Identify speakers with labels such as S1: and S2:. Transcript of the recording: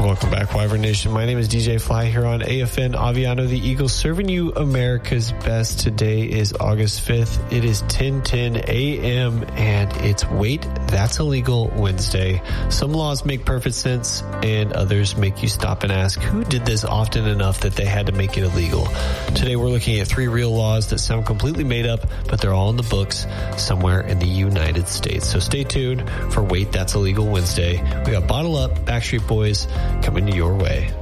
S1: Welcome back, Wyvern Nation. My name is DJ Fly here on AFN Aviano, the Eagles, serving you America's best. Today is August 5th. It is 10:10 a.m. and it's Wait, That's Illegal Wednesday. Some laws make perfect sense and others make you stop and ask, who did this often enough that they had to make it illegal? Today we're looking at 3 real laws that sound completely made up, but they're all in the books somewhere in the United States. So stay tuned for Wait, That's Illegal Wednesday. We got Bottle Up, Backstreet Boys, coming your way.